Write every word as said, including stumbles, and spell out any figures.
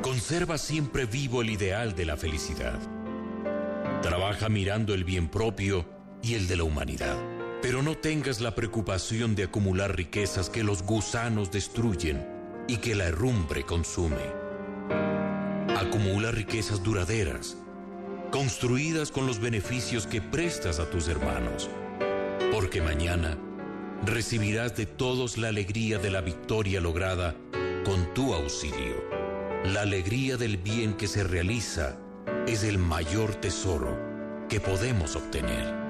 Conserva siempre vivo el ideal de la felicidad. Trabaja mirando el bien propio y el de la humanidad. Pero no tengas la preocupación de acumular riquezas que los gusanos destruyen y que la herrumbre consume. Acumula riquezas duraderas, construidas con los beneficios que prestas a tus hermanos, porque mañana recibirás de todos la alegría de la victoria lograda con tu auxilio. La alegría del bien que se realiza es el mayor tesoro que podemos obtener.